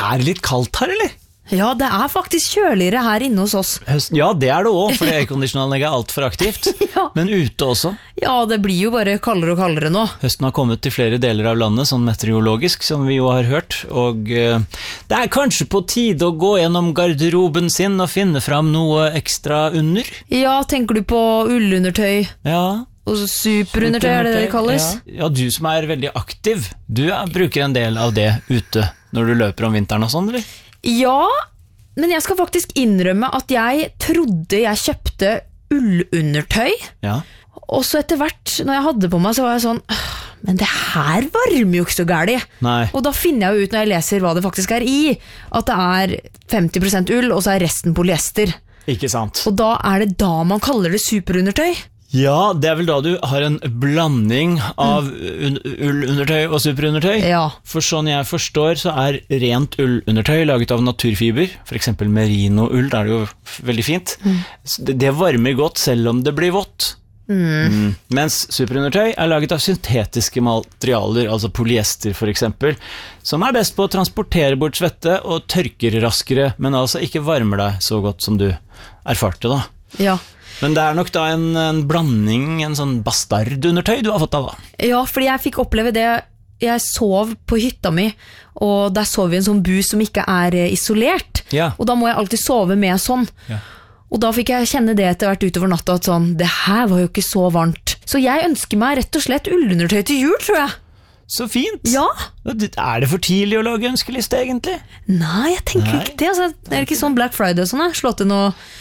litt kaldt her, eller? Ja, det faktisk kjøligere her inne hos oss. Ja, det det også, fordi airconditionanlegget alt for aktivt. Ja. Men ute også. Ja, det blir jo bare kaldere og kaldere nå. Høsten har kommet til flere deler av landet, sånn meteorologisk, som vi jo har hørt. Og det kanskje på tide å gå gjennom garderoben sin og finne fram noe ekstra under. Ja, tenker du på ullundertøy? Ja. Og superundertøy, det kalles? Ja, du som veldig aktiv, du bruker en del av det ute når du løper om vinteren og sånn, eller? Ja, men jeg skal faktisk innrømme at jeg trodde jeg kjøpte ullundertøy. Ja. Og så etter hvert, når jeg hadde på meg, så var jeg sånn, men det her varmer jo ikke så gærlig. Nei. Og da finner jeg jo ut når jeg leser hva det faktisk i, at det 50% ull, og så resten polyester. Ikke sant. Og da det da man kaller det superundertøy. Ja, det vel da du har en blanding av ullundertøy og superundertøy. Ja. For sånn jeg forstår, så rent ullundertøy laget av naturfiber, for eksempel merino-ull, det jo veldig fint. Det varmer godt selv om det blir vått. Mens superundertøy laget av syntetiske materialer, altså polyester for eksempel, som best på å transportere bort svette og tørker raskere, men altså ikke varmer deg så godt som du erfarte da. Ja. Men det nok da en blanding, en sånn bastardundertøy du har fått av da? Ja, fordi jeg fikk oppleve det. Jeg sov på hytta mi, og der sov vi i en sånn bus som ikke isolert. Ja. Og da må jeg alltid sove med sånn. Ja. Og da fikk jeg kjenne det etter hvert utover natta, at sånn, det her var jo ikke så varmt. Så jeg ønsker meg rett og slett ullundertøy til jul, tror jeg. Så fint! Ja. Det for tidlig å lage ønskeliste, egentlig? Nei, jeg tenker ikke det. Altså, det ikke sånn Black Friday og sånn, slå til noe